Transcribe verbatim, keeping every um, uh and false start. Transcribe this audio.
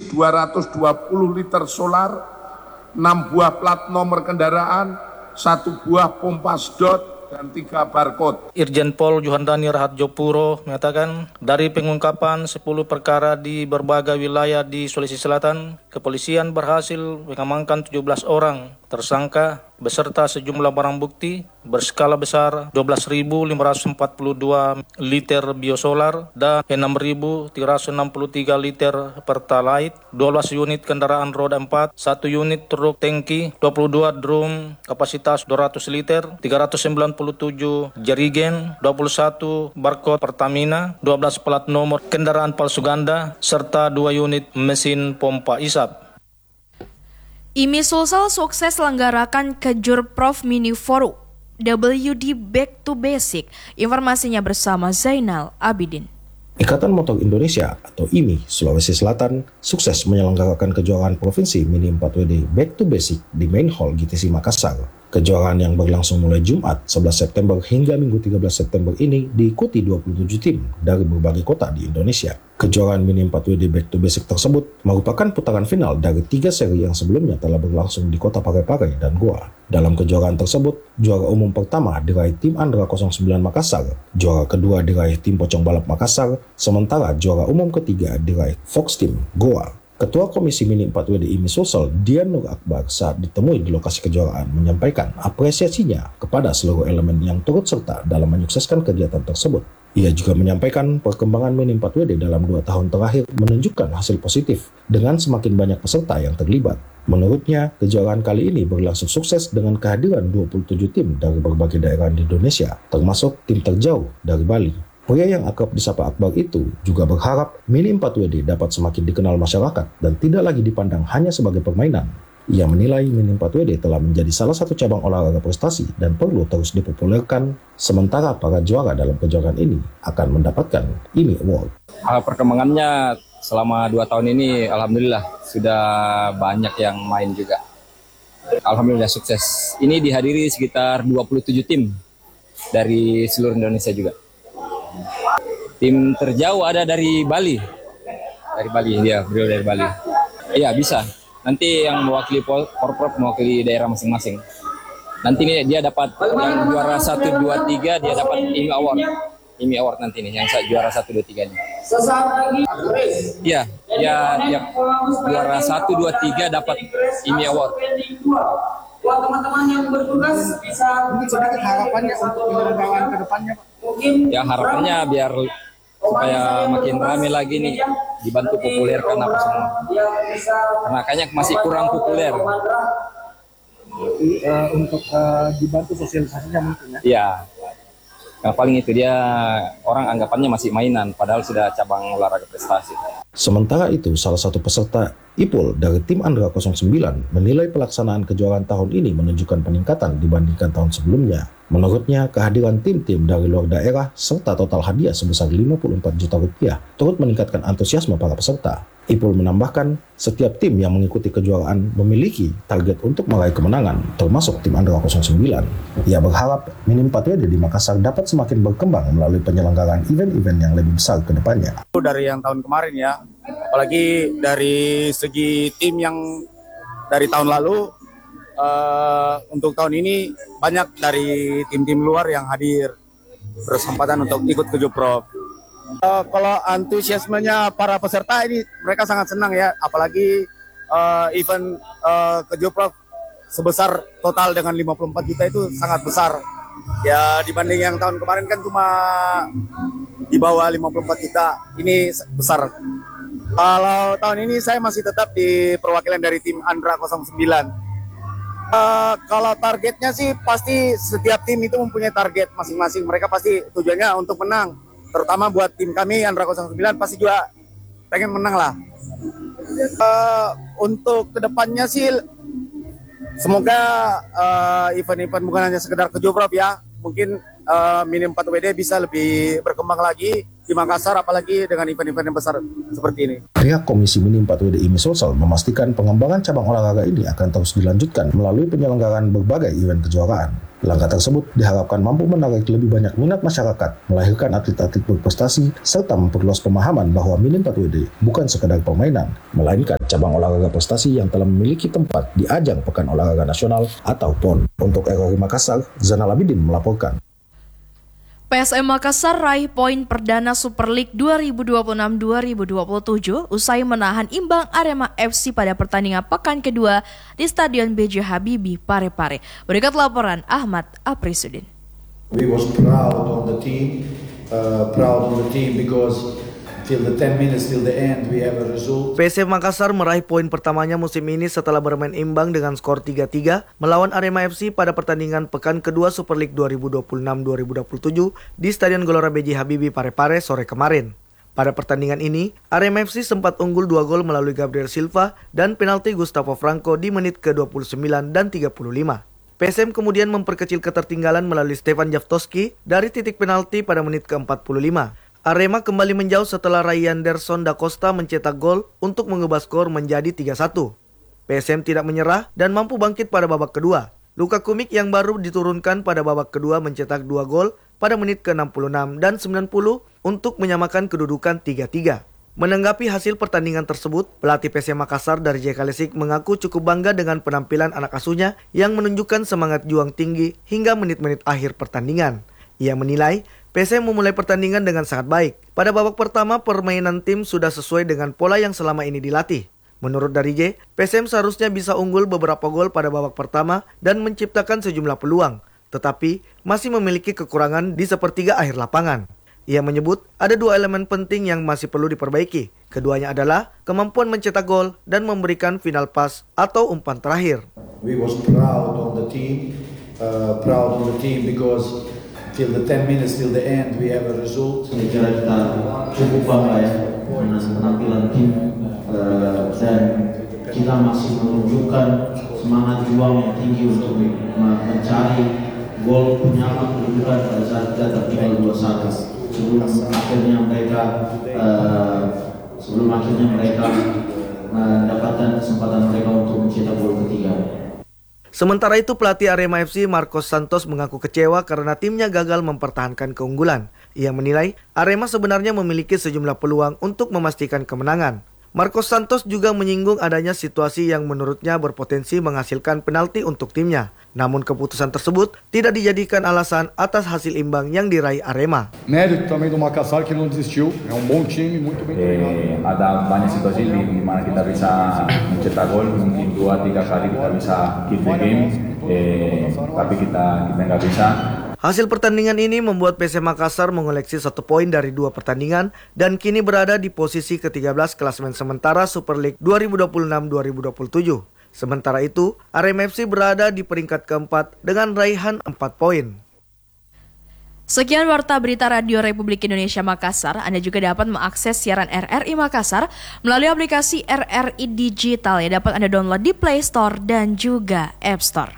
dua ratus dua puluh liter solar, enam buah plat nomor kendaraan, satu buah pompa sedot, dan tiga barcode. Irjen Pol Juhandani Rahadjopuro mengatakan dari pengungkapan sepuluh perkara di berbagai wilayah di Sulawesi Selatan, kepolisian berhasil mengamankan tujuh belas orang tersangka beserta sejumlah barang bukti berskala besar dua belas ribu lima ratus empat puluh dua liter biosolar dan enam ribu tiga ratus enam puluh tiga liter pertalite, dua belas unit kendaraan roda empat, satu unit truk tangki, dua puluh dua drum kapasitas dua ratus liter, tiga ratus sembilan puluh tujuh jerigen, dua puluh satu barcode Pertamina, dua belas plat nomor kendaraan palsu ganda, serta dua unit mesin pompa isap. I M I Sulsel sukses selenggarakan Kejurprov Mini Forum W D Back to Basic. Informasinya bersama Zainal Abidin. Ikatan Motor Indonesia atau I M I Sulawesi Selatan sukses menyelenggarakan kejuaraan provinsi Mini empat W D Back to Basic di Main Hall G T C Makassar. Kejuaraan yang berlangsung mulai Jumat sebelas September hingga Minggu tiga belas September ini diikuti dua puluh tujuh tim dari berbagai kota di Indonesia. Kejuaraan Mini empat W D Back to Basic tersebut merupakan putaran final dari tiga seri yang sebelumnya telah berlangsung di kota Parepare dan Goa. Dalam kejuaraan tersebut, juara umum pertama diraih tim Andra nol sembilan Makassar, juara kedua diraih tim Pocong Balap Makassar, sementara juara umum ketiga diraih Fox Team Goa. Ketua Komisi Mini empat W D I M I Sulsel, Dian Nur Akbar, saat ditemui di lokasi kejuaraan menyampaikan apresiasinya kepada seluruh elemen yang turut serta dalam menyukseskan kegiatan tersebut. Ia juga menyampaikan perkembangan Mini empat W D dalam dua tahun terakhir menunjukkan hasil positif dengan semakin banyak peserta yang terlibat. Menurutnya, kejuaraan kali ini berlangsung sukses dengan kehadiran dua puluh tujuh tim dari berbagai daerah di Indonesia, termasuk tim terjauh dari Bali. Pria yang akrab disapa Akbar itu juga berharap Mini empat W D dapat semakin dikenal masyarakat dan tidak lagi dipandang hanya sebagai permainan. Ia menilai Mini empat W D telah menjadi salah satu cabang olahraga prestasi dan perlu terus dipopulerkan, sementara para juara dalam kejuaraan ini akan mendapatkan I M I Award. Hal perkembangannya selama dua tahun ini alhamdulillah sudah banyak yang main juga. Alhamdulillah sukses. Ini dihadiri sekitar dua puluh tujuh tim dari seluruh Indonesia juga. Tim terjauh ada dari Bali. Dari Bali, dia beliau dari Bali. Iya, bisa. Nanti yang mewakili Porprov mewakili daerah masing-masing. Nanti nih dia dapat yang juara satu, dua, tiga, dia dapat I M I Award. I M I Award nanti nih, yang juara satu, dua, tiga nya. Iya, dia, dia juara satu, dua, tiga dapat I M I Award. Buat teman-teman yang bertugas bisa mungkin sedikit harapannya untuk penyelenggaraan ke depannya, Pak. Ya harapannya biar supaya makin ramai lagi nih, dibantu populerkan apa semua. Karena kayaknya masih kurang populer. Uh, untuk uh, dibantu sosialisasinya mungkin ya. Iya. Yang paling itu dia orang anggapannya masih mainan, padahal sudah cabang olahraga prestasi. Sementara itu, salah satu peserta Ipul dari tim Andra nol sembilan menilai pelaksanaan kejuaraan tahun ini menunjukkan peningkatan dibandingkan tahun sebelumnya. Menurutnya, kehadiran tim-tim dari luar daerah serta total hadiah sebesar lima puluh empat juta rupiah turut meningkatkan antusiasme para peserta. Ipul menambahkan, setiap tim yang mengikuti kejuaraan memiliki target untuk meraih kemenangan, termasuk tim Andra nol sembilan. Ia berharap Mini empat W D di Makassar dapat semakin berkembang melalui penyelenggaraan event-event yang lebih besar ke depannya. Dari yang tahun kemarin ya, apalagi dari segi tim yang dari tahun lalu, uh, untuk tahun ini banyak dari tim-tim luar yang hadir berkesempatan untuk ikut Kejurprov. Uh, kalau antusiasmenya para peserta ini mereka sangat senang ya, apalagi uh, event uh, Kejurprov sebesar total dengan lima puluh empat juta itu sangat besar. Ya dibanding yang tahun kemarin kan cuma di bawah lima puluh empat juta, ini besar. Kalau tahun ini saya masih tetap di perwakilan dari tim Andra nol sembilan. Uh, kalau targetnya sih pasti setiap tim itu mempunyai target masing-masing. Mereka pasti tujuannya untuk menang. Terutama buat tim kami Andra nol sembilan pasti juga pengen menang lah. Uh, untuk kedepannya sih semoga uh, event-event bukan hanya sekedar Kejurprov ya. Mungkin uh, Mini empat W D bisa lebih berkembang lagi di Makassar, apalagi dengan event-event yang besar seperti ini. Pihak Komisi Mini empat W D I M I Sulsel memastikan pengembangan cabang olahraga ini akan terus dilanjutkan melalui penyelenggaraan berbagai event kejuaraan. Langkah tersebut diharapkan mampu menarik lebih banyak minat masyarakat, melahirkan atlet-atlet berprestasi, serta memperluas pemahaman bahwa Mini empat W D bukan sekadar permainan, melainkan cabang olahraga prestasi yang telah memiliki tempat di ajang Pekan Olahraga Nasional atau P O N. Untuk R R I Makassar, Zainal Abidin melaporkan. P S M Makassar raih poin perdana Super League dua ribu dua puluh enam dua ribu dua puluh tujuh usai menahan imbang Arema F C pada pertandingan pekan kedua di Stadion B J Habibie, Parepare. Berikut laporan Ahmad Aprisudin. We was proud on the team, uh, proud on the team because till the ten minutes till the end we have a result. P S M Makassar meraih poin pertamanya musim ini setelah bermain imbang dengan skor tiga tiga melawan Arema F C pada pertandingan pekan kedua Super League dua ribu dua puluh enam dua ribu dua puluh tujuh di Stadion Gelora B J Habibie Parepare sore kemarin. Pada pertandingan ini, Arema F C sempat unggul dua gol melalui Gabriel Silva dan penalti Gustavo Franco di menit ke dua puluh sembilan dan tiga puluh lima. P S M kemudian memperkecil ketertinggalan melalui Stefan Javtoski dari titik penalti pada menit ke empat puluh lima. Arema kembali menjauh setelah Ryan Derson da Costa mencetak gol untuk mengubah skor menjadi tiga satu. P S M tidak menyerah dan mampu bangkit pada babak kedua. Luka Kumik yang baru diturunkan pada babak kedua mencetak dua gol pada menit ke enam puluh enam dan sembilan puluh untuk menyamakan kedudukan tiga tiga. Menanggapi hasil pertandingan tersebut, pelatih P S M Makassar dari J. Kalesik mengaku cukup bangga dengan penampilan anak asuhnya yang menunjukkan semangat juang tinggi hingga menit-menit akhir pertandingan. Ia menilai P S M memulai pertandingan dengan sangat baik. Pada babak pertama, permainan tim sudah sesuai dengan pola yang selama ini dilatih. Menurut dari J, P S M seharusnya bisa unggul beberapa gol pada babak pertama dan menciptakan sejumlah peluang, tetapi masih memiliki kekurangan di sepertiga akhir lapangan. Ia menyebut ada dua elemen penting yang masih perlu diperbaiki. Keduanya adalah kemampuan mencetak gol dan memberikan final pass atau umpan terakhir. We was proud on the team, uh, proud on the team because till the ten minutes till the end we have a result. Saya kira kita cukup bangga ya dengan penampilan tim uh, dan kita masih menunjukkan semangat juang yang tinggi untuk mencari gol penyama kedudukan pada saat kita tertinggal dua satu sebelum akhirnya mereka uh, sebelum akhirnya mereka mendapatkan kesempatan mereka untuk mencetak gol ketiga. Sementara itu pelatih Arema F C Marcos Santos mengaku kecewa karena timnya gagal mempertahankan keunggulan. Ia menilai Arema sebenarnya memiliki sejumlah peluang untuk memastikan kemenangan. Marcos Santos juga menyinggung adanya situasi yang menurutnya berpotensi menghasilkan penalti untuk timnya. Namun keputusan tersebut tidak dijadikan alasan atas hasil imbang yang diraih Arema. Mérito também do Makassar que não desistiu. É um bom time, muito bem treinado. Eh, ada banyak situasi di mana kita bisa mencetak gol, mungkin dua tiga kali kita bisa keep the game, eh, tapi kita kita nggak bisa. Hasil pertandingan ini membuat P S M Makassar mengoleksi satu poin dari dua pertandingan dan kini berada di posisi ke tiga belas klasemen sementara Super League dua ribu dua puluh enam dua ribu dua puluh tujuh. Sementara itu, Arema F C berada di peringkat keempat dengan raihan empat poin. Sekian Warta Berita Radio Republik Indonesia Makassar. Anda juga dapat mengakses siaran R R I Makassar melalui aplikasi R R I Digital yang dapat Anda download di Play Store dan juga App Store.